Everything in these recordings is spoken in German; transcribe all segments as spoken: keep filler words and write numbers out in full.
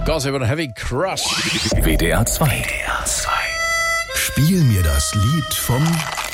Gossip und Heavy Crush. W D R zwei. W D R zwei. Spiel mir das Lied vom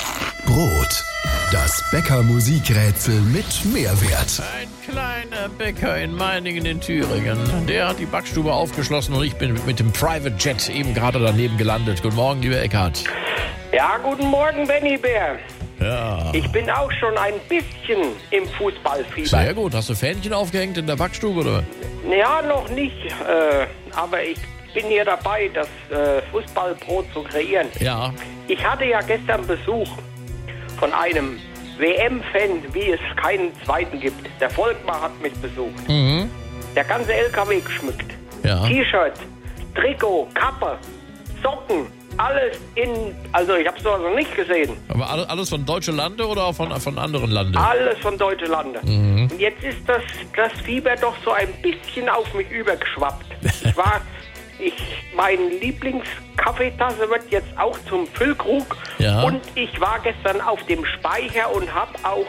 Brot. Das Bäcker-Musikrätsel mit Mehrwert. Ein kleiner Bäcker in Meiningen in Thüringen. Der hat die Backstube aufgeschlossen und ich bin mit dem Private Jet eben gerade daneben gelandet. Guten Morgen, lieber Eckhard. Ja, guten Morgen, Benny Bär. Ja. Ich bin auch schon ein bisschen im Fußballfieber. Sehr gut. Hast du Fähnchen aufgehängt in der Backstube, oder? Ja, noch nicht. Äh, aber ich bin hier dabei, das äh, Fußballbrot zu kreieren. Ja. Ich hatte ja gestern Besuch von einem W M-Fan, wie es keinen zweiten gibt. Der Volkmar hat mich besucht. Mhm. Der ganze L K W geschmückt. Ja. T-Shirt, Trikot, Kappe, Socken, alles in... Also ich habe sowas noch nicht gesehen. Aber alles von Deutsche Lande oder auch von, von anderen Landen? Alles von Deutsche Lande. Mhm. Und jetzt ist das, das Fieber doch so ein bisschen auf mich übergeschwappt. Ich war... Ich, meine Lieblingskaffeetasse wird jetzt auch zum Füllkrug. Ja. Und ich war gestern auf dem Speicher und habe auch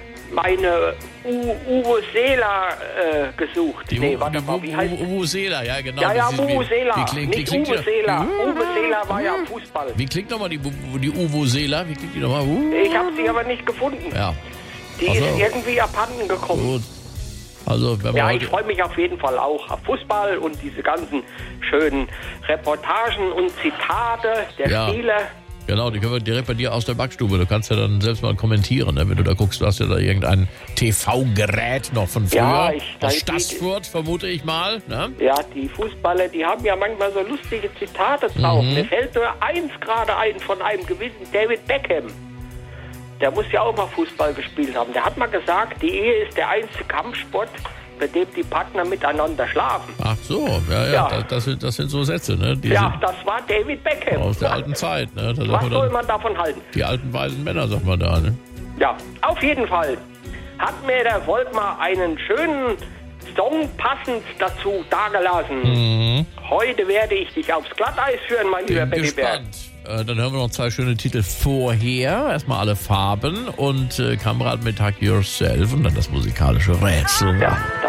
meine U- Uwe Seeler äh, gesucht. Die nee, U- warte die mal, wie heißt Uwe Seeler, ja genau. Ja, ja, Das ist wie- Uwe Seeler. Wie klingt, wie Nicht klingt Uwe die- Seeler. Uh, Uwe Seeler war ja Fußball. Wie klingt nochmal die, die Uwe Seeler? Wie klingt die nochmal? Uh. Ich habe sie aber nicht gefunden. Ja. Die Ach so. ist irgendwie abhanden gekommen. Gut. Also, wenn Ja, man ich heute, freue mich auf jeden Fall auch auf Fußball und diese ganzen schönen Reportagen und Zitate der Ja. Spieler. genau, die können wir direkt bei dir aus der Backstube. Du kannst ja dann selbst mal kommentieren, ne? Wenn du da guckst. Du hast ja da irgendein T V-Gerät noch von früher. Ja, ich- aus die- Stassfurt, vermute ich mal. Ne? Ja, die Fußballer, die haben ja manchmal so lustige Zitate drauf. Mhm. Mir fällt nur eins gerade ein von einem gewissen David Beckham. Der muss ja auch mal Fußball gespielt haben. Der hat mal gesagt, die Ehe ist der einzige Kampfsport, bei dem die Partner miteinander schlafen. Ach so, ja, ja, Ja. Das, das, sind, das sind so Sätze, ne? Die Ja, sind das war David Beckham. aus der alten Zeit. Ne? Da sagt Was man soll dann, man davon halten? die alten weisen Männer, sagt man da. Ne? Ja, auf jeden Fall hat mir der Volkmar einen schönen Song passend dazu dargelassen. Mhm. Heute werde ich dich aufs Glatteis führen, mein lieber Bin Benny Bär. gespannt. Äh, dann hören wir noch zwei schöne Titel vorher. Erstmal alle Farben und äh, Kamerad mit Hug Yourself und dann das musikalische Rätsel. Ja.